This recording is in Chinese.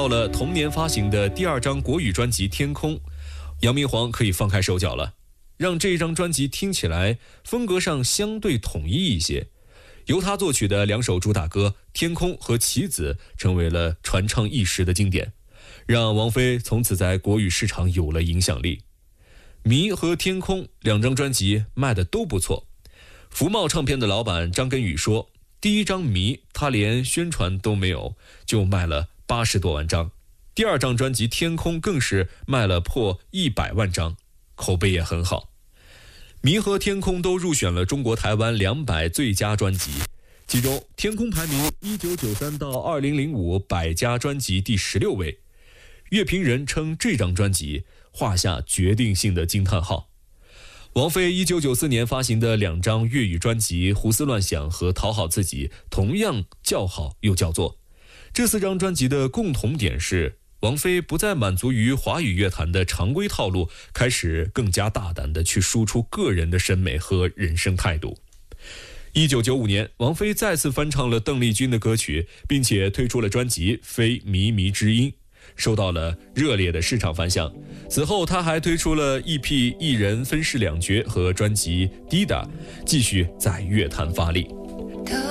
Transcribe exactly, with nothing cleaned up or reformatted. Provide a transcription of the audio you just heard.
到了同年发行的第二张国语专辑《天空》，杨明煌可以放开手脚了，让这张专辑听起来风格上相对统一一些。由他作曲的两首主打歌《天空》和《棋子》成为了传唱一时的经典，让王菲从此在国语市场有了影响力。《迷》和《天空》两张专辑卖的都不错。福茂唱片的老板张根宇说，第一张《迷》他连宣传都没有，就卖了八十多万张，第二张专辑《天空》更是卖了破一百万张，口碑也很好。迷和天空都入选了中国台湾两百最佳专辑，其中天空排名一九九三到二零零五百家专辑第十六位。乐评人称这张专辑画下决定性的惊叹号。王菲一九九四年发行的两张粤语专辑《胡思乱想》和《讨好自己》同样叫好又叫座。这四张专辑的共同点是，王菲不再满足于华语乐坛的常规套路，开始更加大胆地去输出个人的审美和人生态度。一九九五年，王菲再次翻唱了邓丽君的歌曲，并且推出了专辑《非靡靡之音》，受到了热烈的市场反响。此后，她还推出了 E P《一人分饰两角》和专辑《滴答》，继续在乐坛发力。